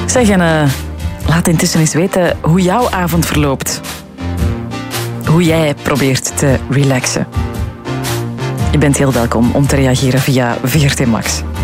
Zeg, en laat intussen eens weten hoe jouw avond verloopt. Hoe jij probeert te relaxen. Je bent heel welkom om te reageren via VRT Max.